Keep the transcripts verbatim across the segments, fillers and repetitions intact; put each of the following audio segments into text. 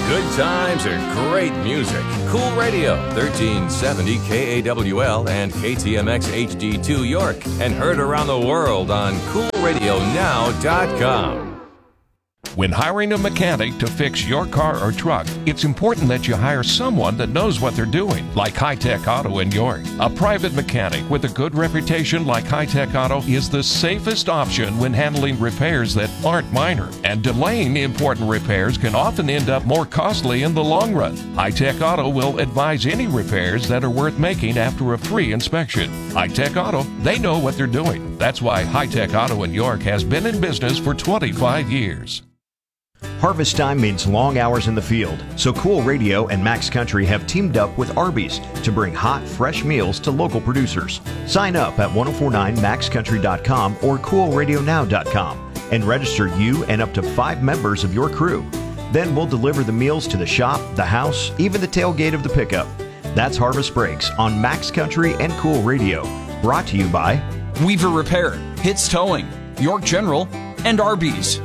Good times or great music. Cool Radio, thirteen seventy K A W L and K T M X H D two York. And heard around the world on cool radio now dot com. When hiring a mechanic to fix your car or truck, it's important that you hire someone that knows what they're doing, like High Tech Auto in York. A private mechanic with a good reputation like High Tech Auto is the safest option when handling repairs that aren't minor. And delaying important repairs can often end up more costly in the long run. High Tech Auto will advise any repairs that are worth making after a free inspection. High Tech Auto, they know what they're doing. That's why High Tech Auto in York has been in business for twenty-five years. Harvest time means long hours in the field, so Cool Radio and Max Country have teamed up with Arby's to bring hot, fresh meals to local producers. Sign up at ten forty-nine max country dot com or cool radio now dot com and register you and up to five members of your crew. Then we'll deliver the meals to the shop, the house, even the tailgate of the pickup. That's Harvest Breaks on Max Country and Cool Radio. Brought to you by Weaver Repair, Hits Towing, York General, and Arby's.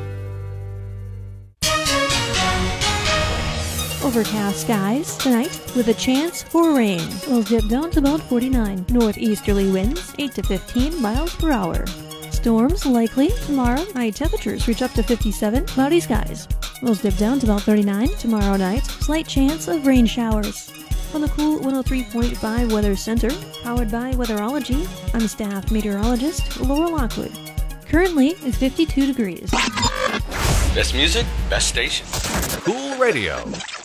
Overcast skies tonight with a chance for rain. Will dip down to about forty-nine. Northeasterly winds eight to fifteen miles per hour. Storms likely tomorrow. High temperatures reach up to fifty-seven. Cloudy skies. Will dip down to about thirty-nine. Tomorrow night, slight chance of rain showers. On the Cool one oh three point five Weather Center, powered by Weatherology, I'm staff meteorologist Laura Lockwood. Currently, it's fifty-two degrees. Best music, best station. Cool Radio.